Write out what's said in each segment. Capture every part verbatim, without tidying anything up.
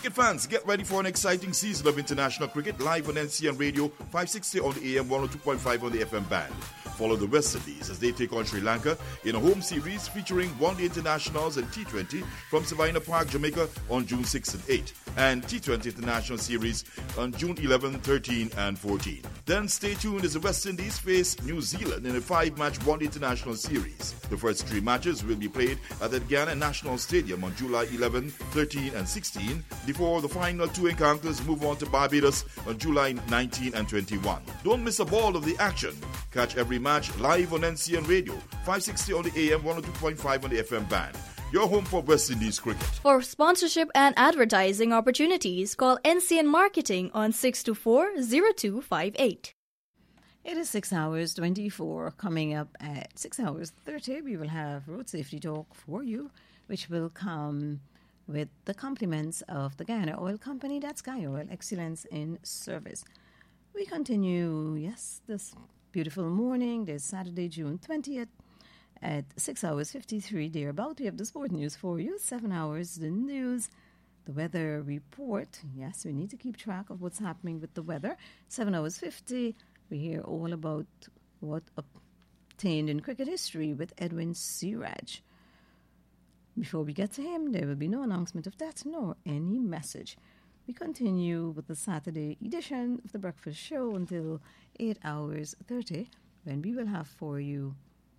Cricket fans, get ready for an exciting season of international cricket live on N C N Radio, five sixty on the A M, one oh two point five on the F M band. Follow the West Indies as they take on Sri Lanka in a home series featuring one-day internationals and T twenty from Savannah Park, Jamaica on June sixth and eighth, and T twenty International Series on June eleventh, thirteenth and fourteenth. Then stay tuned as the West Indies face New Zealand in a five-match one-day international series. The first three matches will be played at the Ghana National Stadium on July eleventh, thirteenth and sixteenth, before the final two encounters move on to Barbados on July nineteenth and twenty-first. Don't miss a ball of the action. Catch every match live on N C N Radio, five sixty on the A M, one oh two point five on the F M band. Your home for West Indies cricket. For sponsorship and advertising opportunities, call N C N Marketing on six two four, zero two five eight. It is six hours twenty-four. Coming up at six hours thirty, we will have road safety talk for you, which will come with the compliments of the Guyana Oil Company, that's Sky Oil, excellence in service. We continue, yes, this beautiful morning, this Saturday, June twentieth, at six hours fifty-three, thereabout. We have the sport news for you, seven hours, the news, the weather report. Yes, we need to keep track of what's happening with the weather. seven hours fifty, we hear all about what obtained in cricket history with Edwin Siraj. Before we get to him, there will be no announcement of that nor any message. We continue with the Saturday edition of the Breakfast Show until eight hours thirty, when we will have for you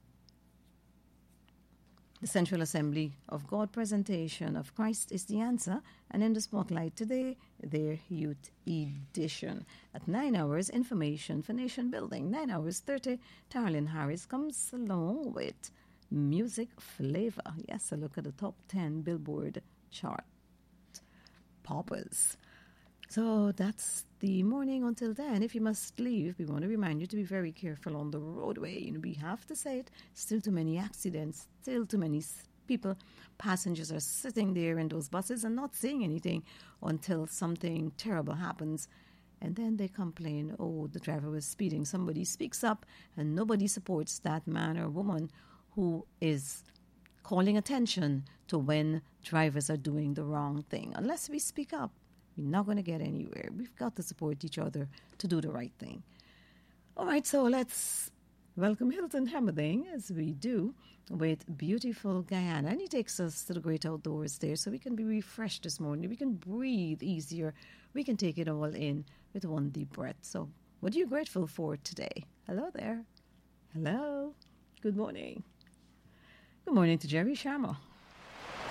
the Central Assembly of God presentation of Christ is the Answer, and in the spotlight today, their youth edition. At nine hours, information for nation building. nine hours thirty, Tarlin Harris comes along with music flavor. Yes, a look at the top ten Billboard chart poppers. So that's the morning until then. If you must leave, we want to remind you to be very careful on the roadway. You know, we have to say it, still too many accidents, still too many people, passengers are sitting there in those buses and not saying anything until something terrible happens. And then they complain, oh, the driver was speeding. Somebody speaks up and nobody supports that man or woman who is calling attention to when drivers are doing the wrong thing. Unless we speak up, we're not going to get anywhere. We've got to support each other to do the right thing. All right, so let's welcome Hilton Hammerding, as we do, with beautiful Guyana. And he takes us to the great outdoors there so we can be refreshed this morning. We can breathe easier. We can take it all in with one deep breath. So what are you grateful for today? Hello there. Hello. Good morning. Good morning to Jerry Sharma.